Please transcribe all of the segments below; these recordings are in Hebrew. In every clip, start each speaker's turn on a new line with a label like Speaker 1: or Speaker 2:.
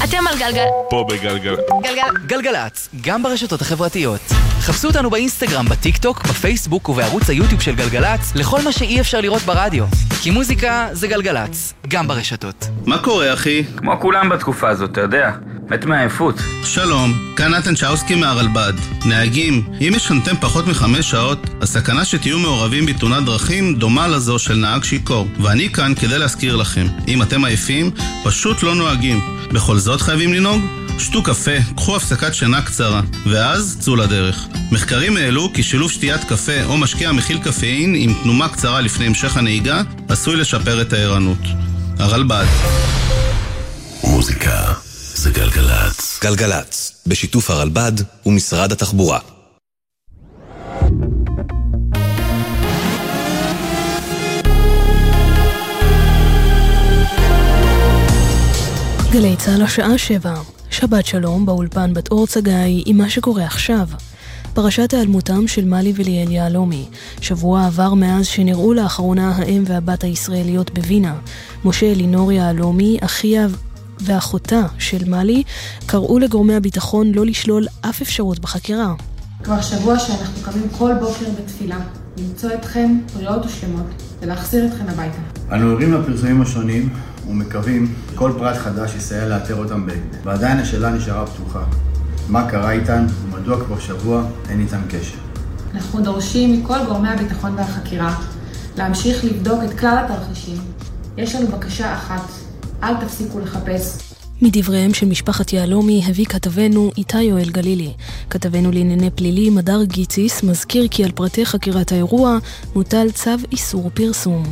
Speaker 1: אתם על גלגל.
Speaker 2: פה בגלגל.
Speaker 3: גלגלצ, גם ברשתות החברתיות. חפשו אותנו באינסטגרם, בטיק טוק, בפייסבוק ובערוץ היוטיוב של גלגלצ לכל מה שאי אפשר לראות ברדיו. כי מוזיקה זה גלגלצ, גם ברשתות.
Speaker 4: מה קורה, אחי?
Speaker 5: כמו כולם בתקופה הזאת, אתה יודע. מת מעייפות.
Speaker 4: שלום, כאן נתן צ'אוסקי מהרלב"ד. נהגים, אם ישנתם פחות מ5 שעות, הסכנה שתהיו מעורבים בתאונת דרכים דומה לזו של נהג שיכור. ואני כאן כדי להזכיר לכם, אם אתם עייפים, פשוט לא נוהגים. בכל זאת חייבים לנהוג? שתו קפה, קחו הפסקת שינה קצרה, ואז צאו לדרך. מחקרים העלו כי שילוב שתיית קפה או משקה מכיל קפאין עם תנומה קצרה לפני המשך הנהיגה עשוי לשפר את הערנות. הרלב"ד.
Speaker 6: מוזיקה זה גלגלצ. גלגלצ, בשיתוף הרלב"ד ומשרד התחבורה.
Speaker 7: גלי צהל השעה 7. שבת שלום באולפן בת אור צגאי עם מה שקורה עכשיו. פרשת היעלמותם של מלי וליאל יהלומי. שבוע עבר מאז שנראו לאחרונה האם והבת הישראליות בווינה. משה אלינור יהלומי, אחיה ואחותה של מלי, קראו לגורמי הביטחון לא לשלול אף אפשרות בחקירה.
Speaker 8: כבר שבוע שאנחנו קמים כל בוקר בתפילה, למצוא אתכם בריאות ושלמות ולהחזיר אתכם הביתה.
Speaker 9: אנו ערים לפרסומים השונים ומקווים כל פרט חדש יסייע לאתר אותם בהקדם. ועדיין השאלה נשארה פתוחה. מה קרה איתן ומדוע כבר שבוע אין איתן קשר?
Speaker 8: אנחנו דורשים מכל גורמי הביטחון והחקירה להמשיך לבדוק את כלל התרחישים. יש לנו בקשה אחת, אל תפסיקו לחפש.
Speaker 7: מדבריהם של משפחת יהלומי הביא כתבנו איתי יואל גלילי. כתבנו לענייני פלילי מדר גיציס מזכיר כי על פרטי חקירת האירוע מוטל צו איסור פרסום.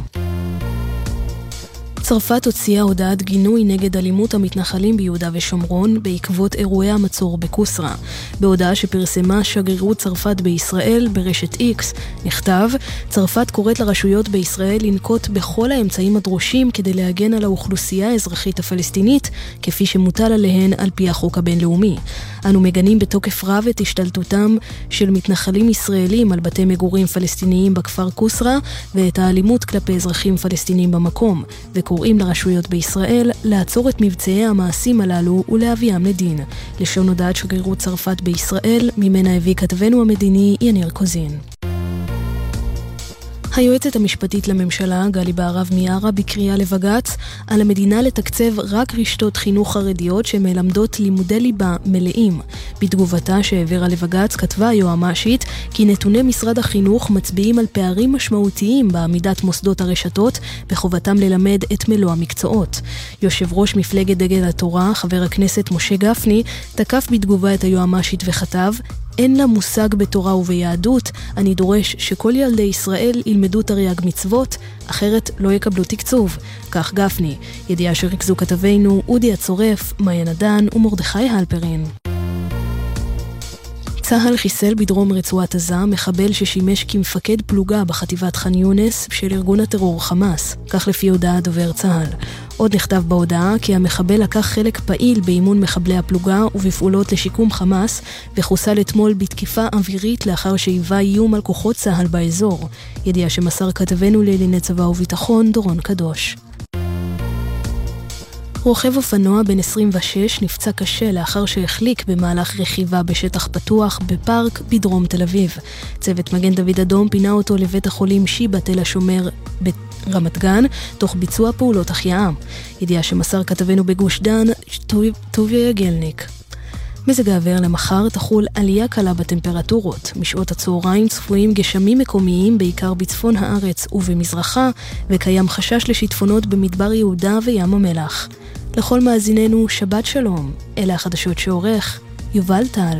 Speaker 7: צרפת הוציאה הודעת גינוי נגד אלימות המתנחלים ביהודה ושומרון בעקבות אירועי המצור בקוסרה. בהודעה שפרסמה שגרירות צרפת בישראל ברשת X נכתב: צרפת קוראת לרשויות בישראל לנקוט בכל האמצעים הדרושים כדי להגן על האוכלוסייה האזרחית הפלסטינית כפי שמוטל עליהן על פי החוק הבינלאומי. אנו מגנים בתוקף רב את השתלטותם של מתנחלים ישראלים על בתי מגורים פלסטיניים בכפר קוסרה ואת האלימות כלפי אזרחים פלסטינים במקום, וקוראים לרשויות בישראל לעצור את מבצעי המעשים הללו ולהביאם לדין. לשון הודעת שגרירות צרפת בישראל, ממנה הביא כתבנו המדיני יניר קוזין. היועצת המשפטית לממשלה, גלי בהרב מיארה, בקריאה לבג"ץ על המדינה לתקצב רק רשתות חינוך חרדיות שמלמדות לימודי ליבה מלאים. בתגובתה שהעבירה לבג"ץ כתבה היועמ"שית כי נתוני משרד החינוך מצביעים על פערים משמעותיים בעמידת מוסדות הרשתות בחובתם ללמד את מלוא המקצועות. יושב ראש מפלגת דגל התורה, חבר הכנסת משה גפני, תקף בתגובה את היועמ"שית וכתב: אין לה מושג בתורה וביהדות, אני דורש שכל ילדי ישראל ילמדו תרי"ג מצוות, אחרת לא יקבלו תקצוב. כך גפני. ידיעה שריכזו כתבינו אודי הצורף, מעיין עדן ומרדכי הלפרין. צהל חיסל בדרום רצועת עזה מחבל ששימש כמפקד פלוגה בחטיבת ח'אן יונס של ארגון הטרור חמאס, כך לפי הודעה דובר צהל. עוד נכתב בהודעה כי המחבל לקח חלק פעיל באימון מחבלי הפלוגה ובפעולות לשיקום חמאס, וחוסל אתמול בתקיפה אווירית לאחר שהיווה איום על כוחות צהל באזור. ידיעה שמסר כתבנו לענייני צבא וביטחון דורון קדוש. רוכב אופנוע בן 26 נפצע קשה לאחר שהחליק במהלך רכיבה בשטח פתוח בפארק בדרום תל אביב. צוות מגן דוד אדום פינה אותו לבית החולים שיבא תל השומר ברמת גן, תוך ביצוע פעולות החייאה. ידיעה שמסר כתבנו בגוש דן, טוביה יגלניק. מזג האוויר למחר תחול עלייה קלה בטמפרטורות. משעות הצהריים צפויים גשמים מקומיים בעיקר בצפון הארץ ובמזרחה, וקיים חשש לשיטפונות במדבר יהודה וים המלח. לכל מאזיננו שבת שלום. אלה החדשות שעורך יובל טל.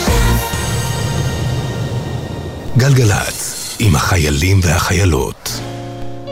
Speaker 6: גלגלצ עם החיילים והחיילות.